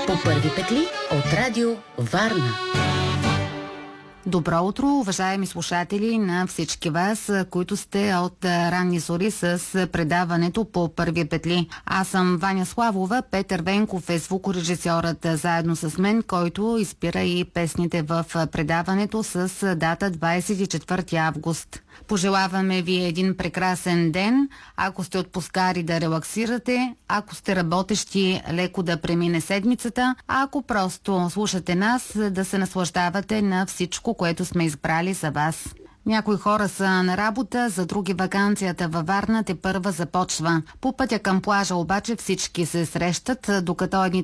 По първи петли от Радио Варна. Добро утро, уважаеми слушатели, на всички вас, които сте от ранни зори с предаването по първи петли. Аз съм Ваня Славова, Петър Венков е звукорежисьорът заедно с мен, който избира и песните в предаването с дата 24 август. Пожелаваме ви един прекрасен ден, ако сте отпускари да релаксирате, ако сте работещи леко да премине седмицата, а ако просто слушате нас, да се наслаждавате на всичко, което сме избрали за вас. Някои хора са на работа, за други ваканцията във Варна тепърва започва. По пътя към плажа обаче всички се срещат, докато едните